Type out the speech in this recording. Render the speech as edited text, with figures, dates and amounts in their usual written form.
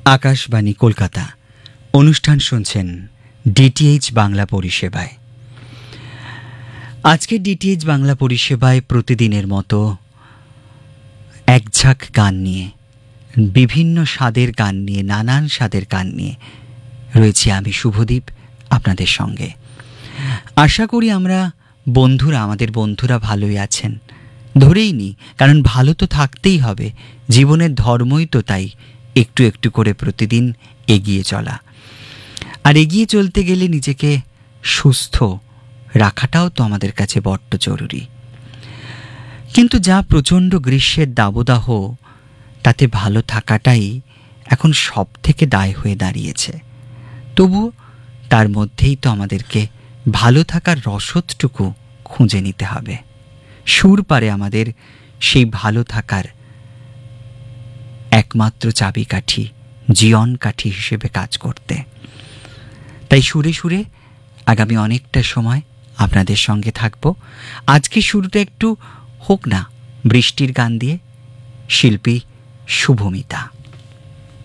আকাশবাণী কলকাতা অনুষ্ঠান শুনছেন ডিটিএইচ বাংলা পরিষেবায়। আজকে ডিটিএইচ বাংলা পরিষেবায় প্রতিদিনের মতো এক ঝাঁক গান নিয়ে, বিভিন্ন স্বাদের গান নিয়ে, নানান স্বাদের গান নিয়ে রয়েছি আমি শুভদীপ আপনাদের সঙ্গে। আশা করি আমাদের বন্ধুরা ভালোই আছেন, ধরেই নিই, কারণ ভালো তো থাকতেই হবে, জীবনের ধর্মই তো তাই, একটু একটু করে প্রতিদিন এগিয়ে চলা। আর এগিয়ে চলতে গেলে নিজেকে সুস্থ রাখাটাও তো আমাদের কাছে বড্ড জরুরি। কিন্তু যা প্রচণ্ড গ্রীষ্মের দাবদাহ, তাতে ভালো থাকাটাই এখন সব থেকে দায় হয়ে দাঁড়িয়েছে। তবু তার মধ্যেই তো আমাদেরকে ভালো থাকার রসদটুকু খুঁজে নিতে হবে। সুর পারে আমাদের সেই ভালো থাকার একমাত্র চাবিকাঠি, জীবন কাঠি হিসেবে কাজ করতে। তাই সুরে সুরে আগামী অনেকটা সময় আপনাদের সঙ্গে থাকব। আজকে শুরুটা একটু হোক না বৃষ্টির গান দিয়ে, শিল্পী শুভমিতা।